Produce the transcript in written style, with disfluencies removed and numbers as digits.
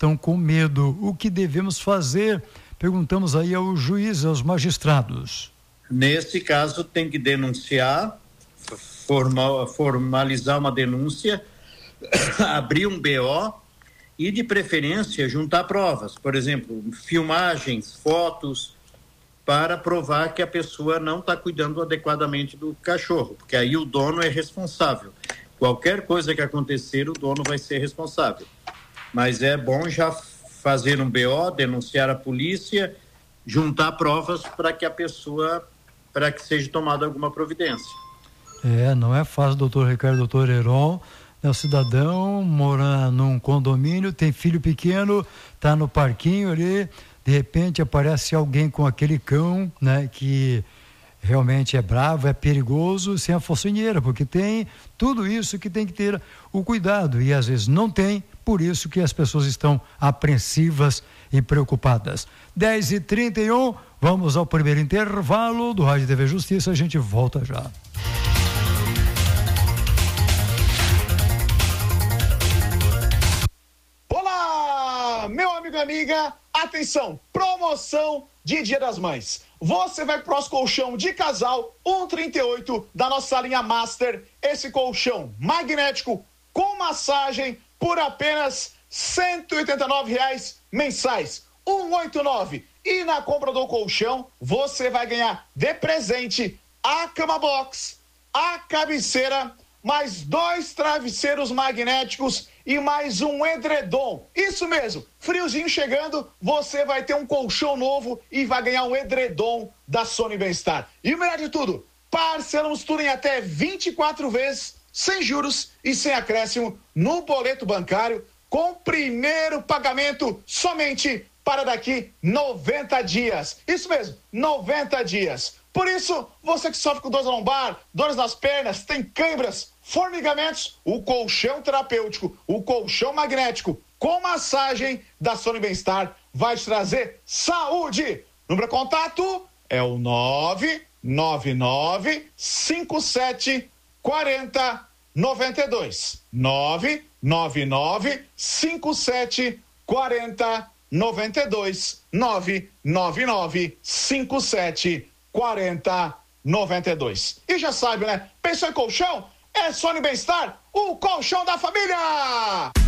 estão com medo. O que devemos fazer? Perguntamos aí aos juízes, aos magistrados. Nesse caso, tem que denunciar, formalizar uma denúncia, abrir um BO e, de preferência, juntar provas. Por exemplo, filmagens, fotos, para provar que a pessoa não está cuidando adequadamente do cachorro, porque aí o dono é responsável. Qualquer coisa que acontecer, o dono vai ser responsável. Mas é bom já fazer um BO, denunciar a polícia, juntar provas para que para que seja tomada alguma providência. Não é fácil, doutor Ricardo, doutor Heron. O cidadão mora num condomínio, tem filho pequeno, está no parquinho ali, de repente aparece alguém com aquele cão, né, que realmente é bravo, é perigoso, sem a façanheira, porque tem tudo isso que tem que ter o cuidado, e às vezes não tem, por isso que as pessoas estão apreensivas e preocupadas. 10h31, vamos ao primeiro intervalo do Rádio TV Justiça, a gente volta já. Olá, meu amigo e amiga, atenção, promoção de Dia das Mães. Você vai pro nosso colchão de casal 138 da nossa linha Master, esse colchão magnético com massagem por apenas R$ 189,00 mensais, 189. E na compra do colchão, você vai ganhar de presente a cama box, a cabeceira, mais 2 travesseiros magnéticos e mais um edredom. Isso mesmo, friozinho chegando, você vai ter um colchão novo e vai ganhar um edredom da Sony Bem-Estar. E o melhor de tudo, parcelamos tudo em até 24 vezes, sem juros e sem acréscimo no boleto bancário, com primeiro pagamento somente para daqui 90 dias. Isso mesmo, 90 dias. Por isso, você que sofre com dores na lombar, dores nas pernas, tem câimbras, formigamentos, o colchão terapêutico, o colchão magnético com massagem da Sony Bem-Estar vai te trazer saúde. Número de contato é o 999-5740-92. 999-5740-92. 999-5740-92. E já sabe, né? Pensou em colchão? É Sony Bem-Estar, o colchão da família!